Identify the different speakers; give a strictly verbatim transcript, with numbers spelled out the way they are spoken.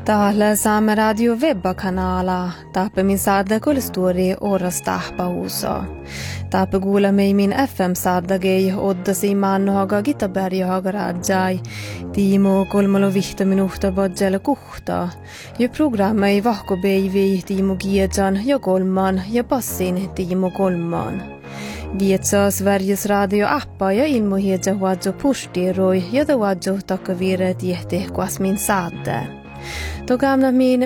Speaker 1: Täällä Saame Radio webbakanala tappe min sadda kulstori oras tahpa uso. Tappe kuule min F M-saddagei oddasi mannohaga Gitaberghaga rajai. Tiimo kolmalo vihta minuuta bodjelle kuhta. Ja programma ei vahko beivi Tiimo Giejan ja kolman ja passin Tiimo kolman. Vietsa Sveriges radio-appa ja ilmohedja huadjo pustiroi ja da huadjo takavire tiehti kuas min sadde. To gamla min